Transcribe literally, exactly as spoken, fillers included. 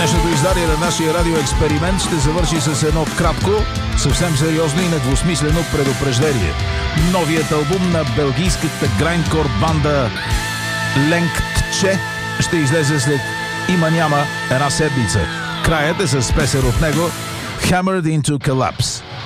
Днешното издание на нашия радиоексперимент ще завърши с едно кратко, съвсем сериозно и недвусмислено предупреждение. Новият албум на белгийската грайндкор банда Ленгтче ще излезе след има-няма една седмица. Краят е с песен от него Hammered into Collapse.